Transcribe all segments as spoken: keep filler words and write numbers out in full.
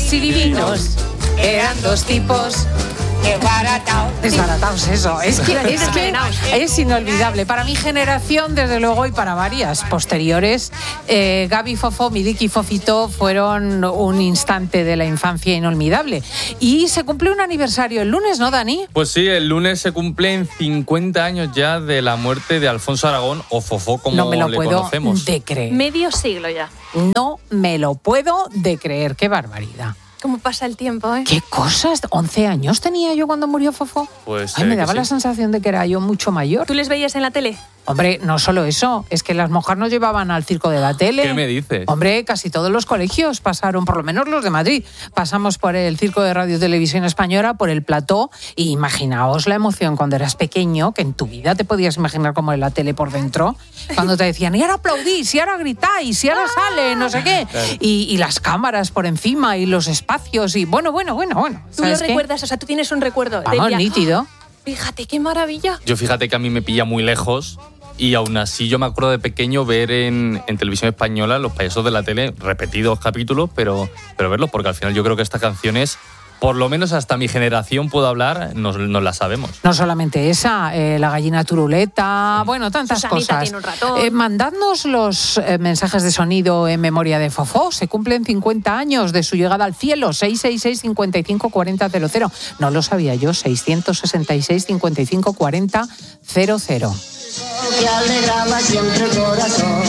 buenos y divinos. Eran dos tipos desbaratados. Desbaratados, eso. Es que, es que es inolvidable. Para mi generación, desde luego, y para varias posteriores, eh, Gaby, Fofó, Midiki y Fofito fueron un instante de la infancia inolvidable. Y se cumple un aniversario el lunes, ¿no, Dani? Pues sí, el lunes se cumplen cincuenta años ya de la muerte de Alfonso Aragón, o Fofó, como no me lo le puedo conocemos. de creer. Medio siglo ya. No me lo puedo de creer. Qué barbaridad. ¿Cómo pasa el tiempo, eh? ¿Qué cosas? ¿once años tenía yo cuando murió Fofó? Pues Ay, me daba sí. la sensación de que era yo mucho mayor. ¿Tú les veías en la tele? Hombre, no solo eso, es que las monjas nos llevaban al circo de la tele. ¿Qué me dices? Hombre, casi todos los colegios pasaron, por lo menos los de Madrid, pasamos por el circo de Radio y Televisión Española, por el plató, y imaginaos la emoción cuando eras pequeño, que en tu vida te podías imaginar cómo era la tele por dentro, cuando te decían, y ahora aplaudís, y ahora gritáis, y ahora sale, no sé qué, Claro. y, y las cámaras por encima, y los espacios, y bueno, bueno, bueno, bueno. ¿Tú lo ¿sabes qué? recuerdas? O sea, tú tienes un recuerdo. Vamos, Decía, nítido. fíjate, qué maravilla. Yo fíjate que a mí me pilla muy lejos y aún así yo me acuerdo de pequeño ver en, en televisión española los payasos de la tele, repetidos capítulos, pero, pero verlos, porque al final yo creo que estas canciones, por lo menos hasta mi generación puedo hablar, nos, nos las sabemos. No solamente esa, eh, la gallina turuleta, bueno, tantas Susanita cosas. tiene un ratón. Eh, mandadnos los eh, mensajes de sonido en memoria de Fofó. Se cumplen cincuenta años de su llegada al cielo. seis seis seis, cinco cinco cuatro cero cero cero. No lo sabía yo. seiscientos sesenta y seis, cincuenta y cinco cuarenta cero cero. Que alegraba siempre el corazón,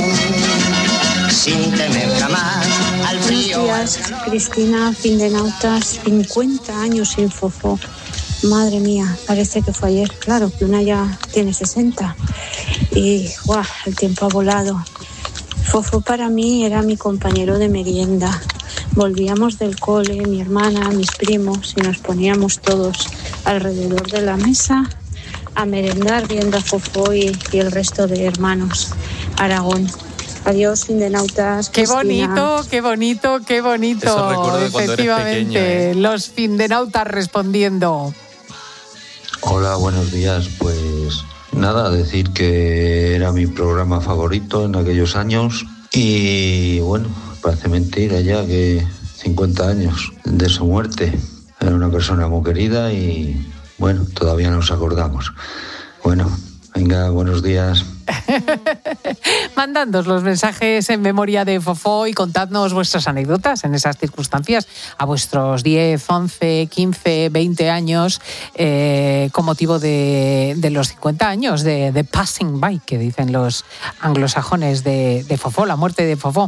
sin temer jamás al frío. Buenos días, Cristina, Findenautas, cincuenta años sin Fofó. Madre mía, parece que fue ayer. Claro, Luna ya tiene sesenta. Y ¡guau! El tiempo ha volado. Fofó para mí era mi compañero de merienda. Volvíamos del cole, mi hermana, mis primos, y nos poníamos todos alrededor de la mesa a merendar viendo a Fofó y, y el resto de hermanos. Aragón. Adiós, Findenautas. Qué Cristina. bonito, qué bonito, qué bonito. Eso recuerdo de cuando eres Efectivamente, pequeño, ¿eh? los Findenautas respondiendo. Hola, buenos días. Pues nada, decir que era mi programa favorito en aquellos años y bueno, parece mentira ya que cincuenta años de su muerte. Era una persona muy querida y bueno, todavía nos acordamos. Bueno, venga, buenos días. Mandadnos los mensajes en memoria de Fofó y contadnos vuestras anécdotas en esas circunstancias a vuestros diez, once, quince, veinte años eh, con motivo de, de los cincuenta años de, de Passing By, que dicen los anglosajones de, de Fofó, la muerte de Fofó.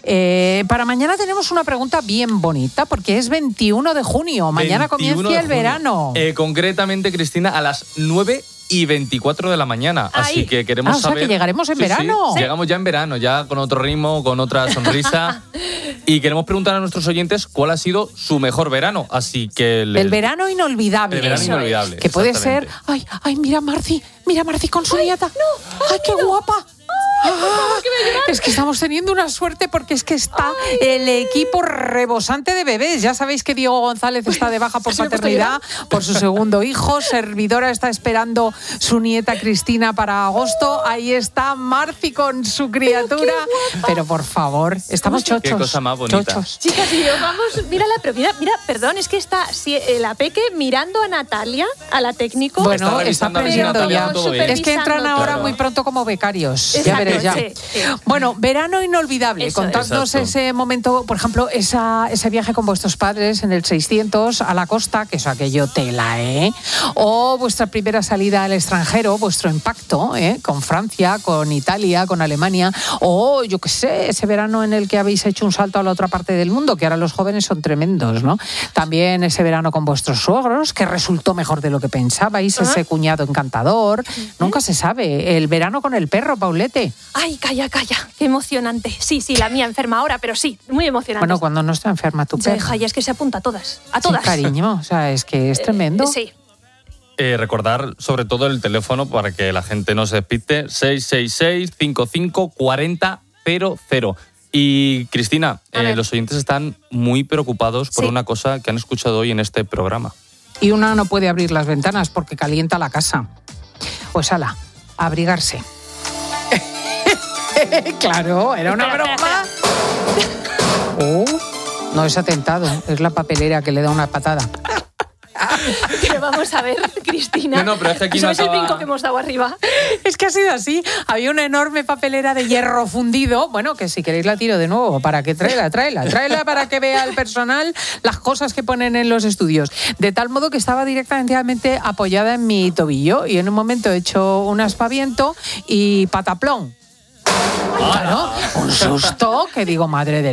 Eh, para mañana tenemos una pregunta bien bonita porque es veintiuno de junio. Mañana veintiuno comienza de el junio. verano. Eh, concretamente, Cristina, a las nueve y veinticuatro de la mañana. Así Ay. que queremos Ah, o sea, saber... que llegaremos en Sí, sí, verano. llegamos ya en verano, ya con otro ritmo, con otra sonrisa. Y queremos preguntar a nuestros oyentes cuál ha sido su mejor verano. Así que... El verano inolvidable. El verano Eso inolvidable. Que puede ser, exactamente. ay, ay, mira Marci, mira Marci con su nieta. Ay, qué guapa. Ah, es que estamos teniendo una suerte porque es que está el equipo rebosante de bebés. Ya sabéis que Diego González está de baja por Se me ha puesto a paternidad por su segundo hijo. Servidora está esperando su nieta Cristina para agosto. Ahí está Marci con su criatura. Pero por favor, estamos chochos. Qué cosa más bonita. Chochos. Chicas, y yo, vamos, mírala, pero mira, mira, perdón, es que está si, eh, la Peque mirando a Natalia, a la técnico. Bueno, Está está revisando a ver si aprendiendo Natalia ya. va todo bien. Es que entran ahora Claro. muy pronto como becarios. Ya Exacto, veréis ya. sí, sí. Bueno, verano inolvidable. Eso es. Contadnos Exacto. ese momento, por ejemplo, esa, ese viaje con vuestros padres en el seiscientos a la costa, que eso aquello tela, ¿eh? O vuestra primera salida al extranjero, vuestro impacto, ¿eh? Con Francia, con Italia, con Alemania. O, yo qué sé, ese verano en el que habéis hecho un salto a la otra parte del mundo, que ahora los jóvenes son tremendos, ¿no? También ese verano con vuestros suegros, que resultó mejor de lo que pensabais, Ajá. ese cuñado encantador. Nunca se sabe. El verano con el perro, Paulete. Ay, calla, calla, qué emocionante. Sí, sí, la mía enferma ahora, pero sí, muy emocionante. Bueno, cuando no está enferma tu perro. Deja, ya es que se apunta a todas, a Sí, todas. cariño, o sea, es que es tremendo. Eh, sí. Eh, recordar sobre todo el teléfono para que la gente no se despiste, seis seis seis, cinco cinco cuatro cero cero cero. Y Cristina, A eh, ver. los oyentes están muy preocupados por Sí. una cosa que han escuchado hoy en este programa. Y una no puede abrir las ventanas porque calienta la casa. Pues ala, a abrigarse. Claro, era una Espera, broma. espera, Oh, No es atentado, es la papelera que le da una patada. Pero vamos a ver, Cristina. No, no, pero es que aquí ¿Eso no es el acaba- brinco que hemos dado arriba? Es que ha sido así. Había una enorme papelera de hierro fundido. Bueno, que si queréis la tiro de nuevo. Para que tráela, tráela. Tráela para que vea el personal las cosas que ponen en los estudios. De tal modo que estaba directamente apoyada en mi tobillo. Y en un momento he hecho un aspaviento y pataplón. Claro, un susto que digo, madre de